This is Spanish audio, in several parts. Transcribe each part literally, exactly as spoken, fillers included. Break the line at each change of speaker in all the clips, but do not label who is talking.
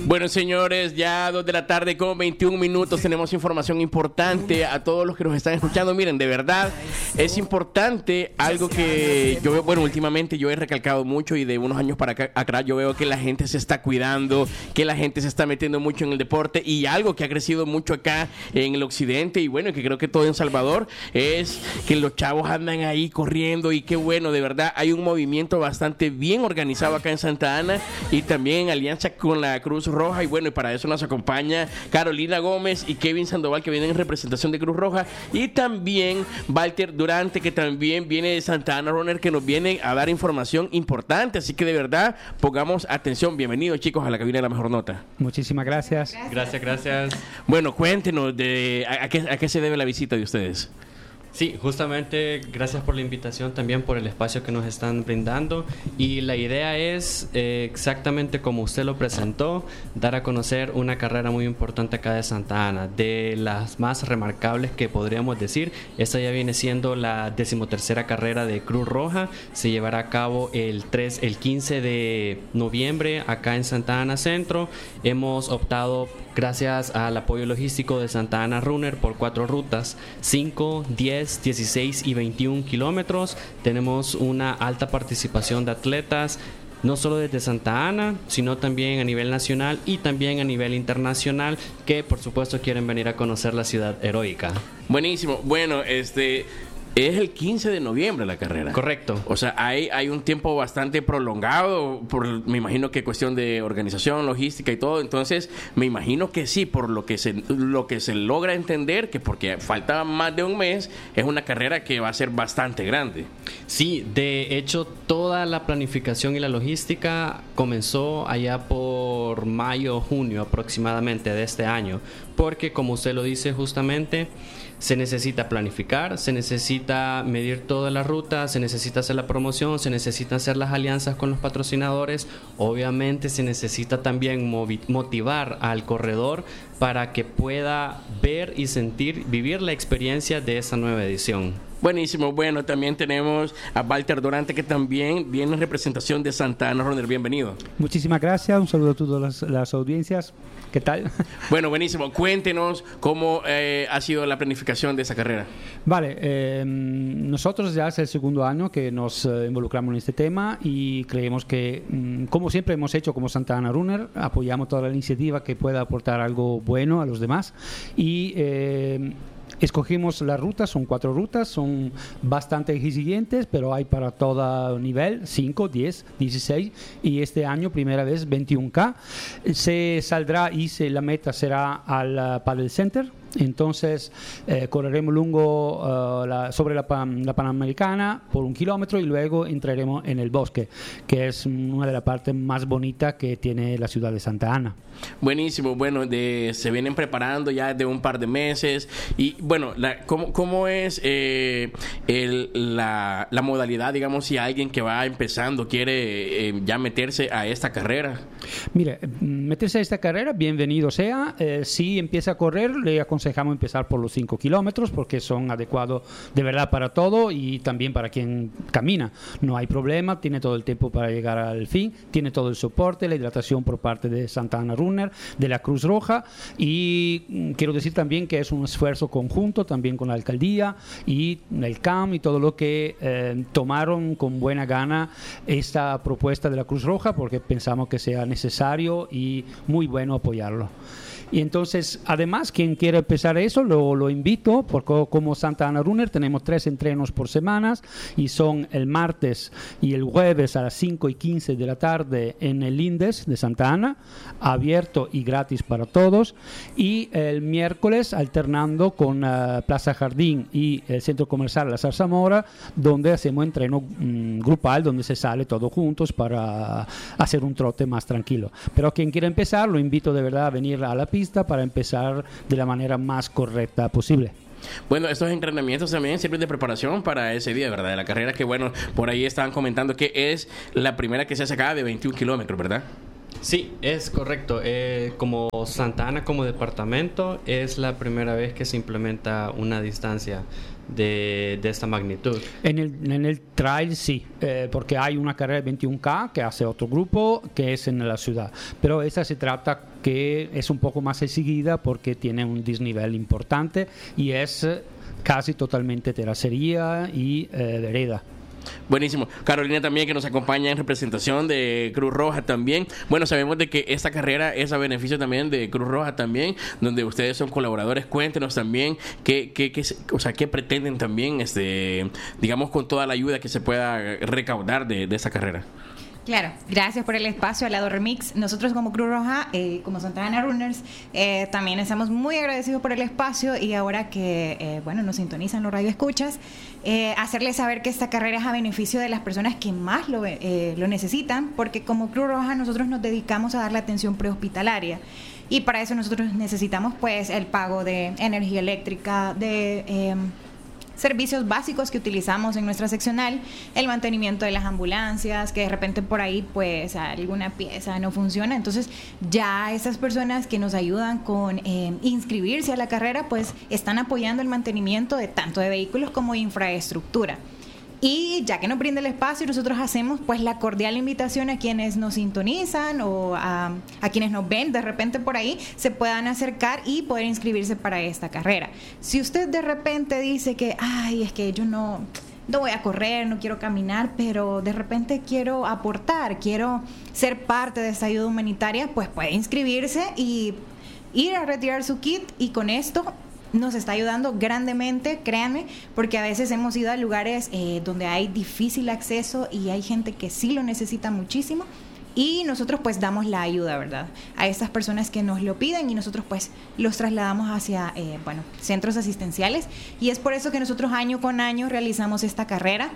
Bueno, señores, ya dos de la tarde con veintiún minutos. Tenemos información importante a todos los que nos están escuchando. Miren, de verdad, es importante algo que yo veo, bueno, últimamente yo he recalcado mucho y de unos años para acá atrás yo veo que la gente se está cuidando, que la gente se está metiendo mucho en el deporte, y algo que ha crecido mucho acá en el occidente y bueno, que creo que todo en Salvador, es que los chavos andan ahí corriendo, y qué bueno, de verdad, hay un movimiento bastante bien organizado acá en Santa Ana y también en alianza con la Cruz Roja. Y bueno, y para eso nos acompaña Carolina Gómez y Kevin Sandoval, que vienen en representación de Cruz Roja, y también Walter Durante, que también viene de Santa Ana Runner, que nos viene a dar información importante. Así que de verdad, pongamos atención. Bienvenidos, chicos, a la cabina de La Mejor Nota.
Muchísimas gracias.
Gracias, gracias.
Bueno, cuéntenos de a, a, qué, a qué se debe la visita de ustedes.
Sí, justamente gracias por la invitación, también por el espacio que nos están brindando, y la idea es eh, exactamente como usted lo presentó, dar a conocer una carrera muy importante acá de Santa Ana, de las más remarcables que podríamos decir. Esta ya viene siendo la decimotercera carrera de Cruz Roja. Se llevará a cabo el tres, el quince de noviembre acá en Santa Ana Centro. Hemos optado, gracias al apoyo logístico de Santa Ana Runner, por cuatro rutas: cinco, diez, dieciséis y veintiún kilómetros. Tenemos una alta participación de atletas, no solo desde Santa Ana, sino también a nivel nacional y también a nivel internacional, que por supuesto quieren venir a conocer la ciudad heroica.
Buenísimo. Bueno, este... es el quince de noviembre la carrera.
Correcto.
O sea, hay, hay un tiempo bastante prolongado, por, me imagino que cuestión de organización, logística y todo. Entonces, me imagino que sí, por lo que se, lo que se logra entender, que porque falta más de un mes, es una carrera que va a ser bastante grande.
Sí, de hecho, toda la planificación y la logística comenzó allá por mayo, junio aproximadamente de este año. Porque, como usted lo dice justamente, se necesita planificar, se necesita medir toda la ruta, se necesita hacer la promoción, se necesitan hacer las alianzas con los patrocinadores. Obviamente se necesita también movi- motivar al corredor para que pueda ver y sentir, vivir la experiencia de esta nueva edición.
Buenísimo. Bueno, también tenemos a Walter Durante, que también viene en representación de Santa Ana Runner. Bienvenido.
Muchísimas gracias. Un saludo a todas las, las audiencias. ¿Qué tal?
Bueno, buenísimo. Cuéntenos cómo eh, ha sido la planificación de esa carrera.
Vale, eh, nosotros ya es el segundo año que nos eh, involucramos en este tema, y creemos que, mm, como siempre hemos hecho como Santa Ana Runner, apoyamos toda la iniciativa que pueda aportar algo bueno a los demás. Y eh, escogimos las rutas, son cuatro rutas, son bastante exigentes, pero hay para todo nivel: cinco, diez, dieciséis y este año primera vez veintiún K. Se saldrá y se, la meta será al uh, Paddle Center. Entonces eh, correremos lungo uh, la, sobre la, pan, la Panamericana por un kilómetro, y luego entraremos en el bosque, que es una de las partes más bonitas que tiene la ciudad de Santa Ana.
Buenísimo. Bueno, de, se vienen preparando ya de un par de meses. Y bueno, la, ¿cómo, cómo es eh, el, la, la modalidad, digamos, si alguien que va empezando quiere eh, ya meterse a esta carrera?
Mire, meterse a esta carrera, bienvenido sea. Eh, si empieza a correr, le aconsejamos empezar por los cinco kilómetros, porque son adecuados de verdad para todo, y también para quien camina. No hay problema, tiene todo el tiempo para llegar al fin, tiene todo el soporte, la hidratación por parte de Santa Ana Runner, de la Cruz Roja, y mm, quiero decir también que es un esfuerzo conjunto también con la alcaldía y el C A M y todo lo que eh, tomaron con buena gana esta propuesta de la Cruz Roja, porque pensamos que sea necesario y muy bueno apoyarlo. Y entonces, además, quien quiera empezar eso, lo, lo invito, porque como Santa Ana Runner tenemos tres entrenos por semanas, y son el martes y el jueves a las cinco y quince de la tarde en el Indes de Santa Ana, abierto y gratis para todos, y el miércoles alternando con uh, Plaza Jardín y el Centro Comercial La Zarzamora, donde hacemos entreno um, grupal, donde se sale todos juntos para hacer un trote más tranquilo. Pero quien quiera empezar, lo invito de verdad a venir a la pista para empezar de la manera más correcta posible.
Bueno, estos entrenamientos también sirven de preparación para ese día, ¿verdad? De la carrera, que bueno, por ahí estaban comentando que es la primera que se hace acá de veintiún kilómetros, ¿verdad?
Sí, es correcto. Eh, como Santa Ana, como departamento, es la primera vez que se implementa una distancia de, de esta magnitud.
En el, en el trail sí, eh, porque hay una carrera de veintiún K que hace otro grupo que es en la ciudad, pero esa se trata que es un poco más exigida porque tiene un desnivel importante y es eh, casi totalmente terracería y eh, vereda.
Buenísimo. Carolina también, que nos acompaña en representación de Cruz Roja también. Bueno, sabemos de que esta carrera es a beneficio también de Cruz Roja también, donde ustedes son colaboradores. Cuéntenos también qué, qué, qué, o sea, qué pretenden también, este, digamos, con toda la ayuda que se pueda recaudar de, de esta carrera.
Claro, gracias por el espacio al lado Remix. Nosotros como Cruz Roja, eh, como Santa Ana Runners, eh, también estamos muy agradecidos por el espacio y ahora que, eh, bueno, nos sintonizan los radioescuchas, eh, hacerles saber que esta carrera es a beneficio de las personas que más lo, eh, lo necesitan, porque como Cruz Roja nosotros nos dedicamos a dar la atención prehospitalaria y para eso nosotros necesitamos pues el pago de energía eléctrica, de... Eh, servicios básicos que utilizamos en nuestra seccional, el mantenimiento de las ambulancias, que de repente por ahí pues alguna pieza no funciona, entonces ya esas personas que nos ayudan con eh, inscribirse a la carrera pues están apoyando el mantenimiento de tanto de vehículos como de infraestructura. Y ya que nos brinda el espacio, nosotros hacemos pues la cordial invitación a quienes nos sintonizan o a, a quienes nos ven de repente por ahí, se puedan acercar y poder inscribirse para esta carrera. Si usted de repente dice que, ay, es que yo no, no voy a correr, no quiero caminar, pero de repente quiero aportar, quiero ser parte de esta ayuda humanitaria, pues puede inscribirse y ir a retirar su kit y con esto nos está ayudando grandemente, créanme, porque a veces hemos ido a lugares eh, donde hay difícil acceso y hay gente que sí lo necesita muchísimo y nosotros pues damos la ayuda, ¿verdad? A estas personas que nos lo piden y nosotros pues los trasladamos hacia, eh, bueno, centros asistenciales y es por eso que nosotros año con año realizamos esta carrera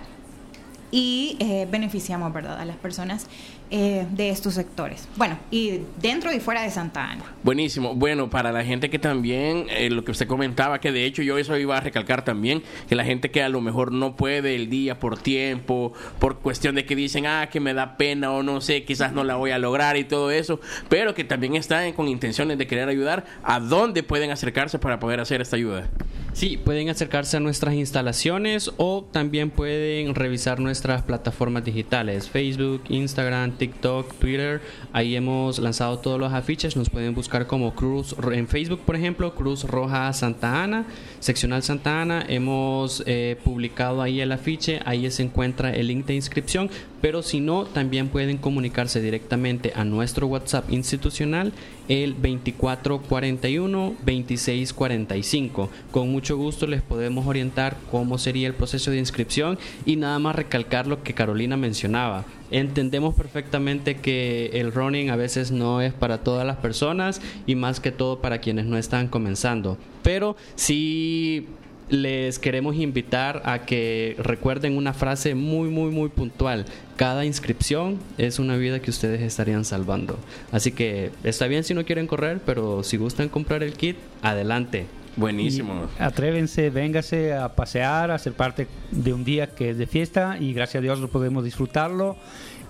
y eh, beneficiamos, ¿verdad?, a las personas eh, de estos sectores. Bueno, y dentro y fuera de Santa Ana.
Buenísimo. Bueno, para la gente que también, eh, lo que usted comentaba, que de hecho yo eso iba a recalcar también, que la gente que a lo mejor no puede el día por tiempo, por cuestión de que dicen, ah, que me da pena o no sé, quizás no la voy a lograr y todo eso, pero que también están con intenciones de querer ayudar, ¿a dónde pueden acercarse para poder hacer esta ayuda?
Sí, pueden acercarse a nuestras instalaciones o también pueden revisar nuestras plataformas digitales, Facebook, Instagram, TikTok, Twitter. Ahí hemos lanzado todos los afiches, nos pueden buscar como Cruz, en Facebook por ejemplo, Cruz Roja Santa Ana, seccional Santa Ana. Hemos eh, publicado ahí el afiche, ahí se encuentra el link de inscripción, pero si no, también pueden comunicarse directamente a nuestro WhatsApp institucional, el veinticuatro cuarenta y uno, veintiséis cuarenta y cinco. Con mucho gusto les podemos orientar cómo sería el proceso de inscripción y nada más recalcar lo que Carolina mencionaba. Entendemos perfectamente que el running a veces no es para todas las personas y más que todo para quienes no están comenzando, pero sí les queremos invitar a que recuerden una frase muy muy muy puntual: cada inscripción es una vida que ustedes estarían salvando. Así que está bien si no quieren correr, pero si gustan comprar el kit, adelante.
Buenísimo.
Y atrévense, véngase a pasear, a ser parte de un día que es de fiesta y gracias a Dios lo podemos disfrutarlo.